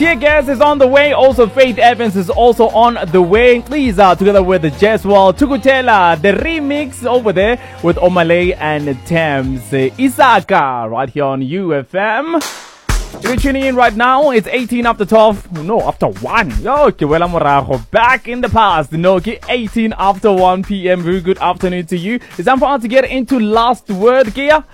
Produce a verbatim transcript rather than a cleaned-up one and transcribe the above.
Tear Gas is on the way. Also, Faith Evans is also on the way. Please, uh, together with Jeswell Tukutela, the remix over there with Omalay and Thames Isaka right here on U F M. If you're tuning in right now, it's eighteen after twelve. No, after one. Yo, Kiwela Morajo. Back in the past. No, eighteen after one p.m. Very good afternoon to you. It's time for us to get into last word, Kia.